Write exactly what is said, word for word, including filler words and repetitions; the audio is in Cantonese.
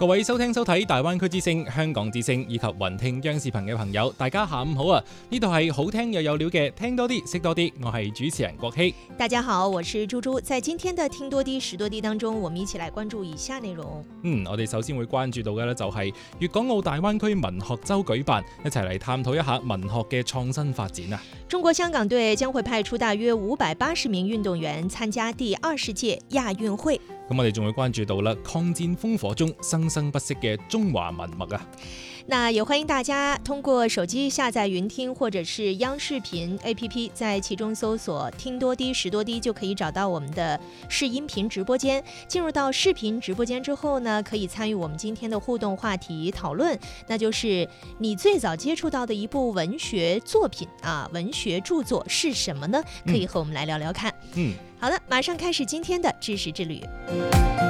各位收聽收睇大灣區之聲、香港之聲以及雲聽央視頻嘅朋友，大家下午好啊！呢度係好聽又有料嘅，聽多啲識多啲，我係主持人國希。 大家好，我是豬豬。在今天的聽多啲識多啲當中，我們一起來關注以下內容。 嗯，我哋首先會關注到嘅呢，就係粵港澳大灣區文學周舉辦，一齊嚟探討一下文學嘅創新發展啊！ 中國香港隊將會派出大約五百八十名運動員參加第二十屆亞運會。 咁我哋仲會關注到啦，抗戰烽火中生生不息嘅中華文脈啊！ 那也歡迎大家通過手機下載雲聽或者是央視頻 A P P， 在其中搜索聽多啲識多啲，就可以找到我們的視音頻直播間。進入到視頻直播間之後呢，可以參與我們今天的互動話題討論，那就是你最早接觸到的一部文學作品啊，文學著作是什麼呢？可以和我們來聊聊看。 嗯， 好的，馬上開始今天的知識之旅。